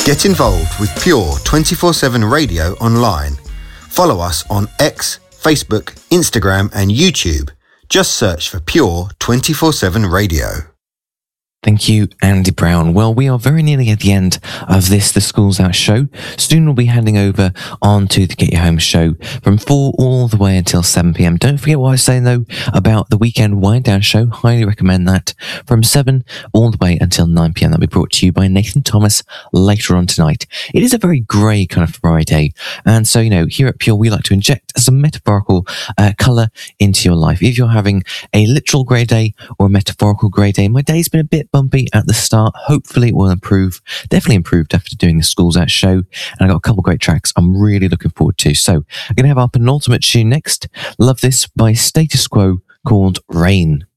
Get involved with Pure 24/7 Radio online. Follow us on X, Facebook, Instagram and YouTube. Just search for Pure 24/7 Radio. Thank you, Andy Brown. Well, we are very nearly at the end of this The School's Out show. Soon we'll be handing over on to the Get You Home show from 4 all the way until 7 p.m. Don't forget what I was saying, though, about the weekend wind down show. Highly recommend that. From 7 all the way until 9 p.m. That'll be brought to you by Nathan Thomas later on tonight. It is a very grey kind of Friday. And so, here at Pure, we like to inject some metaphorical colour into your life. If you're having a literal grey day or a metaphorical grey day, my day's been a bit bumpy at the start. Hopefully it will improve. Definitely improved after doing the School's Out show. And I got a couple great tracks I'm really looking forward to. So I'm going to have our penultimate tune next. Love This by Status Quo, called Rain.